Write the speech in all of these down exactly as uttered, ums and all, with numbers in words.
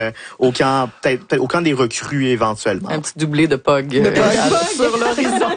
euh, au camp, peut-être, peut-être au camp des recrues éventuellement. Un petit doublé de Pog, de euh, Pog. sur l'horizon.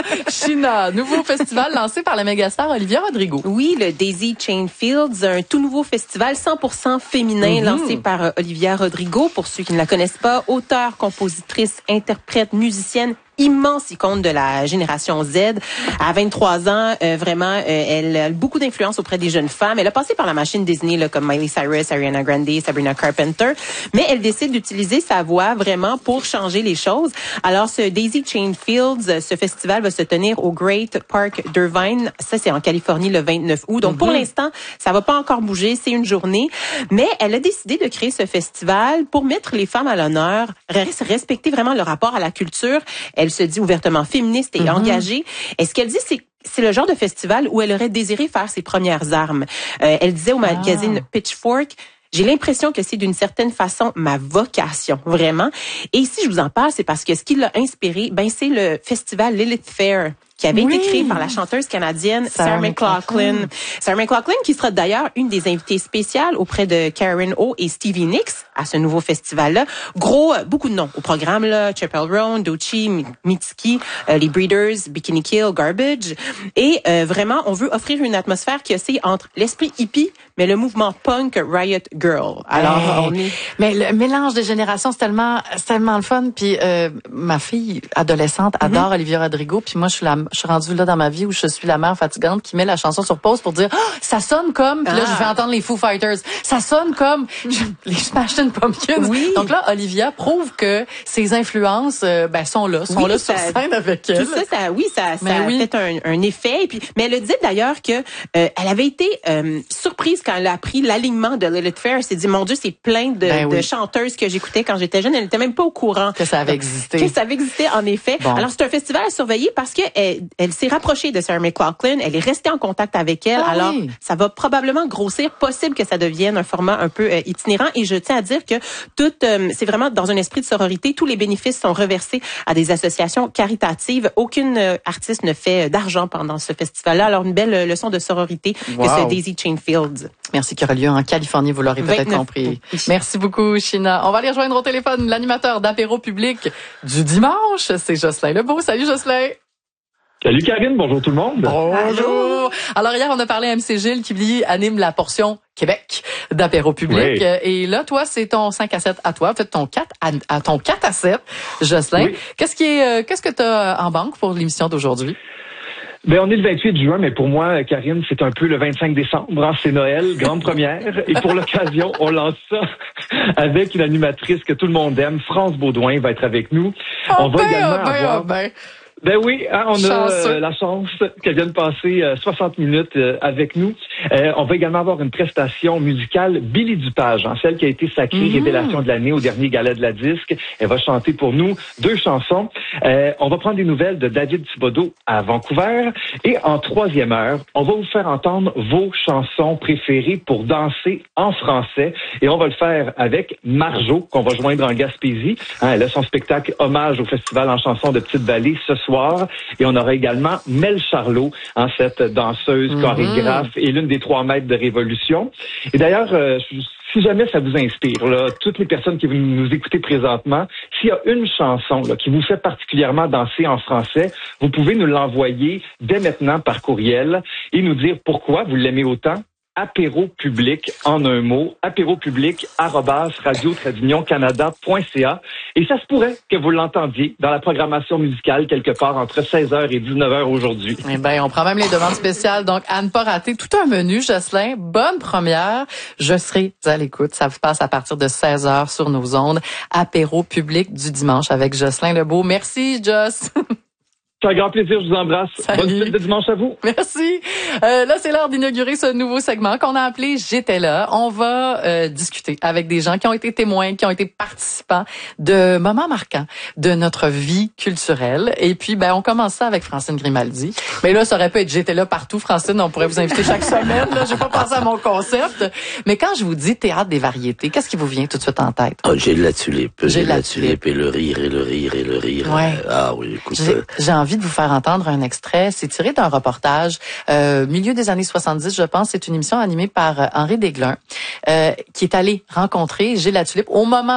China, nouveau festival lancé par la mégastar Olivia Rodrigo. Oui, le Daisy Chain Fields, un tout nouveau festival cent pour cent féminin mm-hmm. lancé par euh, Olivia Rodrigo. Pour ceux qui ne la connaissent pas, auteure, compositrice, interprète, musicienne, immense icône de la génération Z. À vingt-trois ans, euh, vraiment, euh, elle a beaucoup d'influence auprès des jeunes femmes. Elle a passé par la machine Disney, là, comme Miley Cyrus, Ariana Grande, Sabrina Carpenter, mais elle décide d'utiliser sa voix vraiment pour changer les choses. Alors, ce Daisy Chain Fields, ce festival va se tenir au Great Park d'Irvine. Ça, c'est en Californie le vingt-neuf août. Donc, mm-hmm. pour l'instant, ça va pas encore bouger. C'est une journée. Mais elle a décidé de créer ce festival pour mettre les femmes à l'honneur, respecter vraiment le rapport à la culture. Elle se dit ouvertement féministe et mm-hmm. engagée. Et ce qu'elle dit, c'est c'est le genre de festival où elle aurait désiré faire ses premières armes. Euh, elle disait au magazine ah. Pitchfork, j'ai l'impression que c'est d'une certaine façon ma vocation, vraiment. Et si je vous en parle, c'est parce que ce qui l'a inspiré, ben c'est le festival Lilith Fair, qui avait oui. été créé par la chanteuse canadienne Sarah, Sarah McLachlan. McLachlan. Sarah McLachlan, qui sera d'ailleurs une des invitées spéciales auprès de Karen O et Stevie Nicks à ce nouveau festival-là. Gros, beaucoup de noms au programme, là. Chappell Roan, Doechii, Mitski, euh, les Breeders, Bikini Kill, Garbage. Et euh, vraiment, on veut offrir une atmosphère qui oscille entre l'esprit hippie, mais le mouvement punk Riot Girl. Alors, hey, on est... Mais le mélange des générations, c'est tellement, c'est tellement le fun. Puis euh, ma fille adolescente adore mm-hmm. Olivia Rodrigo. Puis moi, je suis la Je suis rendue là dans ma vie où je suis la mère fatigante qui met la chanson sur pause pour dire oh, ça sonne comme puis là ah. je fais entendre les Foo Fighters, ça sonne comme les Smashing Pumpkins. Oui. Donc là Olivia prouve que ses influences euh, ben sont là, sont oui, là ça, sur scène avec elle. Tout ça, ça oui, ça, ça a oui. fait un, un effet. Et puis, mais elle a dit d'ailleurs que euh, elle avait été euh, surprise quand elle a appris l'alignement de Lilith Fair. Elle s'est dit mon Dieu, c'est plein de, ben oui. de chanteuses que j'écoutais quand j'étais jeune. Elle n'était même pas au courant que ça avait existé. Que ça avait existé en effet. Bon. Alors c'est un festival à surveiller parce que elle, elle s'est rapprochée de Sarah McLachlan, elle est restée en contact avec elle, ah alors oui. ça va probablement grossir, possible que ça devienne un format un peu euh, itinérant, et je tiens à dire que tout, euh, c'est vraiment dans un esprit de sororité, tous les bénéfices sont reversés à des associations caritatives, aucune euh, artiste ne fait euh, d'argent pendant ce festival-là, alors une belle euh, leçon de sororité wow. que ce Daisy Chain Fields. Merci, qui aura lieu en Californie, vous l'aurez peut-être compris. Oui. Merci beaucoup, China. On va aller rejoindre au téléphone l'animateur d'apéro public du dimanche, c'est Jocelyn Lebeau. Salut Jocelyn! Salut Karine, bonjour tout le monde. Bonjour. Alors hier, on a parlé à M C Gilles qui lui anime la portion Québec d'apéro public. Oui. Et là, toi, c'est ton cinq à sept à toi, peut-être ton quatre à, à ton quatre à sept, Jocelyn. Oui. Qu'est-ce qui est, qu'est-ce que tu as en banque pour l'émission d'aujourd'hui? Ben, on est le vingt-huit juin, mais pour moi, Karine, c'est un peu le vingt-cinq décembre. Hein, c'est Noël, grande première. Et pour l'occasion, on lance ça avec une animatrice que tout le monde aime. France Baudouin va être avec nous. Oh on va ben, également oh ben, avoir... oh ben. Ben oui, hein, on a euh, la chance qu'elle vienne passer euh, soixante minutes euh, avec nous. Euh, on va également avoir une prestation musicale, Billy Dupage, hein, celle qui a été sacrée mm-hmm. révélation de l'année au dernier gala de la disque. Elle va chanter pour nous deux chansons. Euh, on va prendre des nouvelles de David Thibodeau à Vancouver. Et en troisième heure, on va vous faire entendre vos chansons préférées pour danser en français. Et on va le faire avec Marjo, qu'on va joindre en Gaspésie. Hein, elle a son spectacle hommage au Festival en chansons de Petite-Vallée ce soir. Et on aura également Mel Charlot, hein, cette danseuse mm-hmm. chorégraphe et l'une des trois maîtres de Révolution. Et d'ailleurs, euh, si jamais ça vous inspire, là, toutes les personnes qui nous écoutez présentement, s'il y a une chanson là, qui vous fait particulièrement danser en français, vous pouvez nous l'envoyer dès maintenant par courriel et nous dire pourquoi vous l'aimez autant. Apéro public en un mot, apéropublic arobase radio tradunion canada point c a, et ça se pourrait que vous l'entendiez dans la programmation musicale quelque part entre seize heures et dix-neuf heures aujourd'hui. Eh ben, on prend même les demandes spéciales, donc à ne pas rater tout un menu, Jocelyn. Bonne première. Je serai à l'écoute. Ça se passe à partir de seize heures sur nos ondes. Apéro public du dimanche avec Jocelyn Lebeau. Merci, Joss. C'est un grand plaisir, je vous embrasse. Salut. Bonne suite de dimanche à vous. Merci. Euh, là, c'est l'heure d'inaugurer ce nouveau segment qu'on a appelé J'étais là. On va euh, discuter avec des gens qui ont été témoins, qui ont été participants de moments marquants de notre vie culturelle. Et puis, ben, on commence ça avec Francine Grimaldi. Mais là, ça aurait pu être J'étais là partout, Francine. On pourrait vous inviter chaque semaine. Là, j'ai pas pensé à mon concept. Mais quand je vous dis théâtre des variétés, qu'est-ce qui vous vient tout de suite en tête? Oh, j'ai de la tulipe. J'ai de la tulipe et le rire et le rire et le rire. Ouais. Ah oui, écoute. J'ai, j'ai envie de vous faire entendre un extrait. C'est tiré d'un reportage euh, milieu des années soixante-dix, je pense. C'est une émission animée par euh, Henri Desglin, euh, qui est allé rencontrer Gilles Latulippe au moment